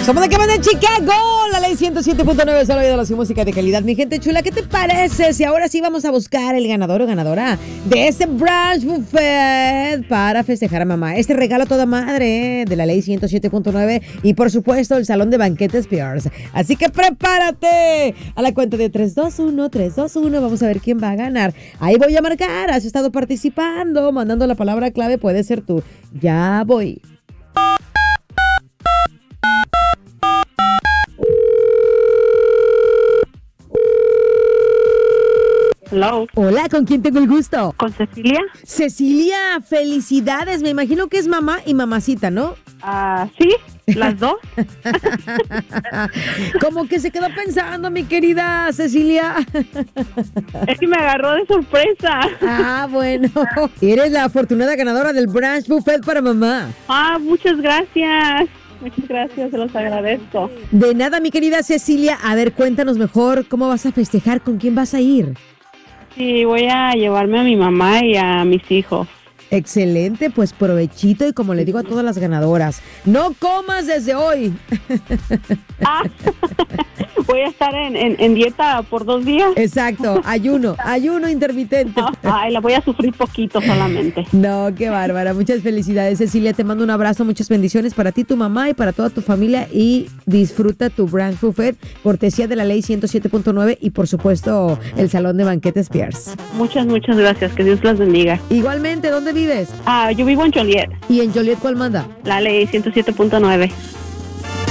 Somos de Cabana de Chicago, la ley 107.9, solo oído la música de calidad. Mi gente chula, ¿qué te parece si ahora sí vamos a buscar el ganador o ganadora de este brunch buffet para festejar a mamá? Este regalo toda madre de la ley 107.9 y por supuesto el salón de banquetes Pierce. Así que prepárate a la cuenta de 3, 2, 1, 3, 2, 1. Vamos a ver quién va a ganar. Ahí voy a marcar, has estado participando, mandando la palabra clave, puede ser tú. Ya voy. Hello. Hola, ¿con quién tengo el gusto? ¿Con Cecilia? Cecilia, felicidades. Me imagino que es mamá y mamacita, ¿no? Sí, las dos. Como que se quedó pensando, mi querida Cecilia. Es que me agarró de sorpresa. Bueno. Eres la afortunada ganadora del brunch buffet para mamá. Muchas gracias. Muchas gracias, se los agradezco. De nada, mi querida Cecilia. A ver, cuéntanos mejor cómo vas a festejar, con quién vas a ir. Sí, voy a llevarme a mi mamá y a mis hijos. Excelente, pues provechito y como le digo a todas las ganadoras, no comas desde hoy. Voy a estar en dieta por 2 días. Exacto, ayuno intermitente. La voy a sufrir poquito solamente. No, qué bárbara, muchas felicidades Cecilia, te mando un abrazo, muchas bendiciones para ti, tu mamá y para toda tu familia y disfruta tu brunch buffet, cortesía de la ley 107.9 y por supuesto el salón de banquetes Pierce. Muchas gracias, que Dios las bendiga. Igualmente, ¿dónde vives? Yo vivo en Joliet. ¿Y en Joliet cuál manda? La ley 107.9.